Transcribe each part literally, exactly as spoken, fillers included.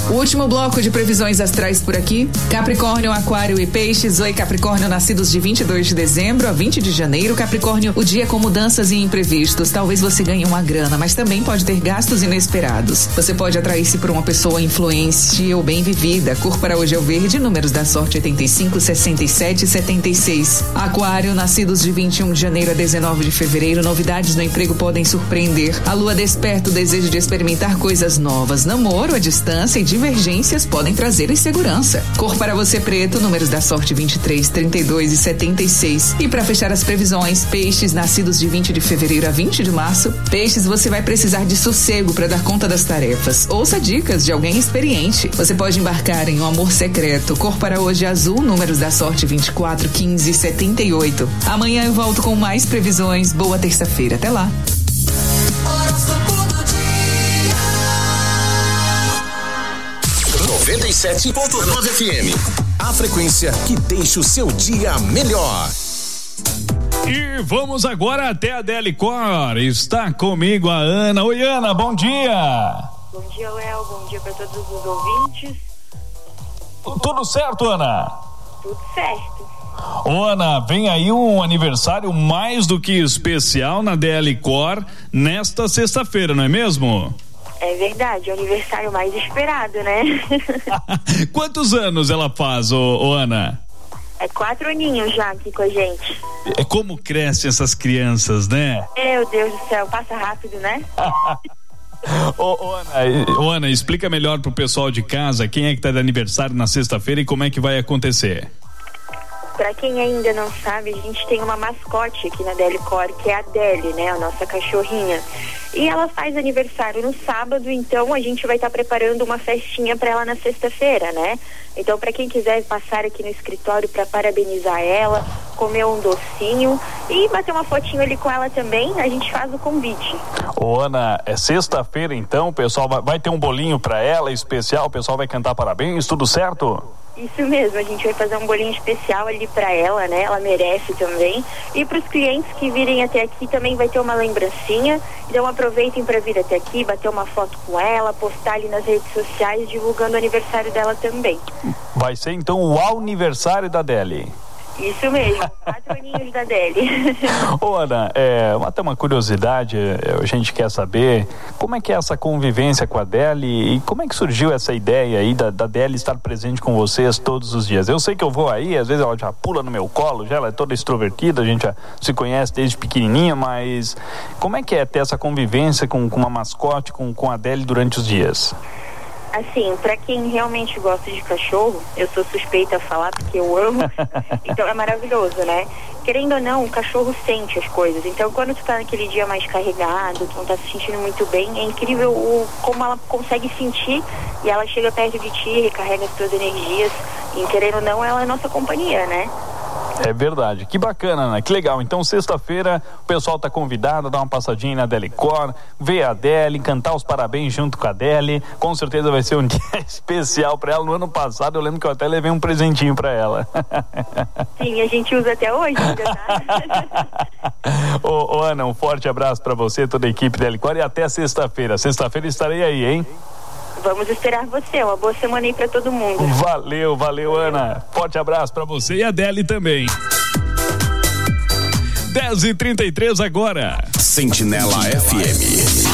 O último bloco de previsões astrais por aqui. Capricórnio, Aquário e Peixes. Oi, Capricórnio, nascidos de vinte e dois de dezembro a vinte de janeiro. Capricórnio, o dia com mudanças e imprevistos. Talvez você ganhe uma grana, mas também pode ter gastos inesperados. Você pode atrair-se por uma pessoa influente ou bem vivida. Cor para hoje é o verde. Números da sorte oitenta e cinco, sessenta e sete e setenta e seis. Aquário, nascidos de vinte e um de janeiro a dezenove de fevereiro. Novidades no emprego podem surpreender. A lua desperta o desejo de experimentar coisas novas. Namoro, a distância e divergências podem trazer insegurança. Cor para você preto, números da sorte vinte e três, trinta e dois e setenta e seis. E para fechar as previsões, peixes, nascidos de vinte de fevereiro a vinte de março. Peixes, você vai precisar de sossego para dar conta das tarefas. Ouça dicas de alguém experiente. Você pode embarcar em um amor secreto. Cor para hoje azul, números da sorte vinte e quatro, quinze e setenta e oito. Amanhã eu volto com mais previsões. Boa terça-feira. Até lá. noventa e sete ponto nove F M. A frequência que deixa o seu dia melhor. E vamos agora até a Delicor. Está comigo a Ana. Oi, Ana, bom dia. Bom dia, Léo. Bom dia para todos os ouvintes. Tudo certo, Ana? Tudo certo. Ô, Ana, vem aí um aniversário mais do que especial na Delicor nesta sexta-feira, não é mesmo? É verdade, é o aniversário mais esperado, né? Quantos anos ela faz, ô, ô Ana? É quatro aninhos já aqui com a gente. É como crescem essas crianças, né? Meu Deus do céu, passa rápido, né? Ô, ô, Ana, ô, Ana, explica melhor pro pessoal de casa quem é que tá de aniversário na sexta-feira e como é que vai acontecer. Pra quem ainda não sabe, a gente tem uma mascote aqui na Delicor, que é a Deli, né? A nossa cachorrinha. E ela faz aniversário no sábado, então a gente vai estar tá preparando uma festinha para ela na sexta-feira, né? Então, para quem quiser passar aqui no escritório para parabenizar ela, comer um docinho e bater uma fotinho ali com ela também, a gente faz o convite. Ô, Ana, é sexta-feira então, o pessoal vai, vai ter um bolinho para ela especial, o pessoal vai cantar parabéns, tudo certo? Isso mesmo, a gente vai fazer um bolinho especial ali pra ela, né? Ela merece também. E pros clientes que virem até aqui também vai ter uma lembrancinha. Então aproveitem para vir até aqui, bater uma foto com ela, postar ali nas redes sociais, divulgando o aniversário dela também. Vai ser então o aniversário da Deli. Isso mesmo, quatro aninhos da Deli. Ô, Ana, é, até uma curiosidade, a gente quer saber como é que é essa convivência com a Deli e como é que surgiu essa ideia aí da, da Deli estar presente com vocês todos os dias. Eu sei que eu vou aí, às vezes ela já pula no meu colo, já ela é toda extrovertida, a gente já se conhece desde pequenininha, mas como é que é ter essa convivência com, com uma mascote, com, com a Deli durante os dias? Assim, pra quem realmente gosta de cachorro, eu sou suspeita a falar porque eu amo, então é maravilhoso, né? Querendo ou não, o cachorro sente as coisas, então quando tu tá naquele dia mais carregado, tu não tá se sentindo muito bem, é incrível o, como ela consegue sentir e ela chega perto de ti, recarrega as tuas energias, e querendo ou não, ela é nossa companhia, né? É verdade, que bacana, Ana, que legal. Então sexta-feira o pessoal tá convidado a dar uma passadinha na Delicor, ver a Deli, cantar os parabéns junto com a Deli. Com certeza vai ser um dia especial pra ela. No ano passado eu lembro que eu até levei um presentinho pra ela. Sim, a gente usa até hoje ainda, tá? ô, ô Ana, um forte abraço pra você, toda a equipe Delicor, e até sexta-feira. Sexta-feira estarei aí, hein? Vamos esperar você, uma boa semana aí pra todo mundo. Valeu, valeu, Ana. Forte abraço pra você e a Deli também. dez e trinta e três agora. Sentinela F M.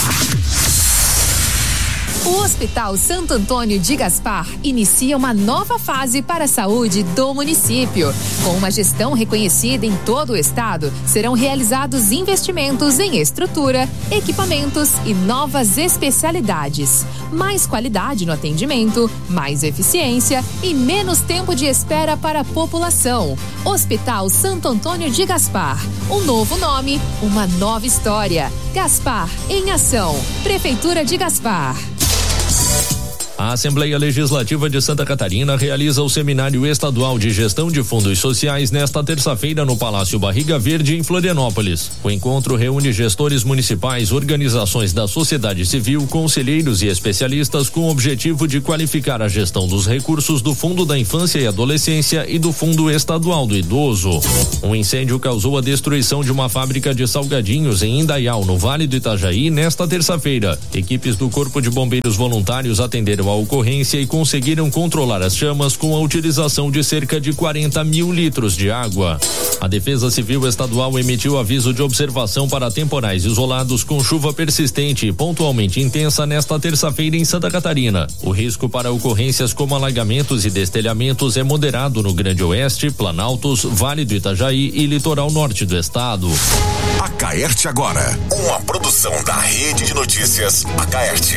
O Hospital Santo Antônio de Gaspar inicia uma nova fase para a saúde do município. Com uma gestão reconhecida em todo o estado, serão realizados investimentos em estrutura, equipamentos e novas especialidades. Mais qualidade no atendimento, mais eficiência e menos tempo de espera para a população. Hospital Santo Antônio de Gaspar. Um novo nome, uma nova história. Gaspar em ação. Prefeitura de Gaspar. A Assembleia Legislativa de Santa Catarina realiza o Seminário Estadual de Gestão de Fundos Sociais nesta terça-feira no Palácio Barriga Verde, em Florianópolis. O encontro reúne gestores municipais, organizações da sociedade civil, conselheiros e especialistas com o objetivo de qualificar a gestão dos recursos do Fundo da Infância e Adolescência e do Fundo Estadual do Idoso. Um incêndio causou a destruição de uma fábrica de salgadinhos em Indaial, no Vale do Itajaí, nesta terça-feira. Equipes do Corpo de Bombeiros Voluntários atenderam a ocorrência e conseguiram controlar as chamas com a utilização de cerca de quarenta mil litros de água. A Defesa Civil Estadual emitiu aviso de observação para temporais isolados com chuva persistente e pontualmente intensa nesta terça-feira em Santa Catarina. O risco para ocorrências como alagamentos e destelhamentos é moderado no Grande Oeste, Planaltos, Vale do Itajaí e litoral norte do estado. Acaerte agora, uma produção da Rede de Notícias Acaerte.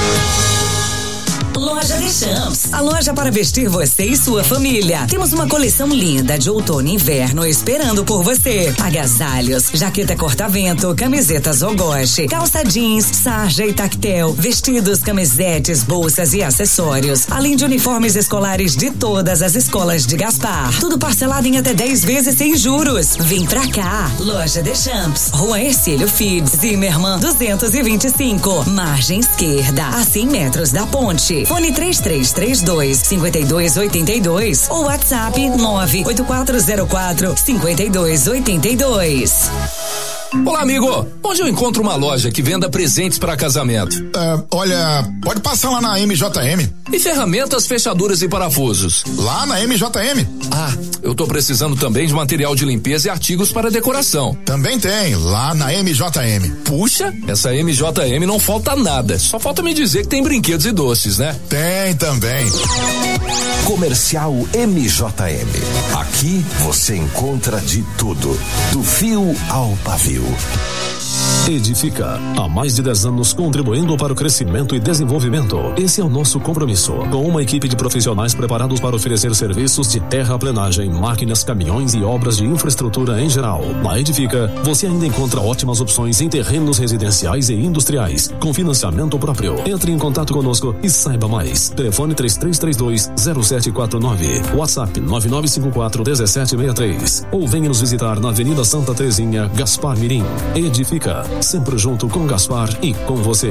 Loja Deschamps, a loja para vestir você e sua família. Temos uma coleção linda de outono e inverno esperando por você. Agasalhos, jaqueta corta-vento, camisetas Ogoshi, calça jeans, sarja e tactel, vestidos, camisetes, bolsas e acessórios, além de uniformes escolares de todas as escolas de Gaspar. Tudo parcelado em até dez vezes sem juros. Vem pra cá, Loja Deschamps, Rua Ercílio Fides, Zimmermann duzentos e vinte e cinco, margem esquerda, a cem metros da ponte. Fone três três três dois, cinco dois oito dois ou WhatsApp nove oito quatro zero quatro, cinco dois oito dois. Olá, amigo. Onde eu encontro uma loja que venda presentes para casamento? Uh, olha, pode passar lá na M J M. E ferramentas, fechaduras e parafusos? Lá na M J M. Ah, eu tô precisando também de material de limpeza e artigos para decoração. Também tem, lá na M J M. Puxa, essa M J M não falta nada. Só falta me dizer que tem brinquedos e doces, né? Tem também. Comercial M J M. Aqui você encontra de tudo, do fio ao pavio. Edifica, há mais de dez anos contribuindo para o crescimento e desenvolvimento. Esse é o nosso compromisso, com uma equipe de profissionais preparados para oferecer serviços de terraplenagem, máquinas, caminhões e obras de infraestrutura em geral. Na Edifica, você ainda encontra ótimas opções em terrenos residenciais e industriais, com financiamento próprio. Entre em contato conosco e saiba mais. Telefone três três três dois, zero sete quatro nove, WhatsApp nove nove cinco quatro, um sete seis três ou venha nos visitar na Avenida Santa Terezinha, Gaspar Mirim. Edifica, sempre junto com Gaspar e com você.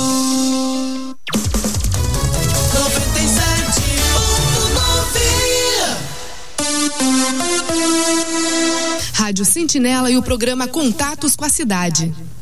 noventa e sete ponto nove Rádio Sentinela e o programa Contatos com a Cidade.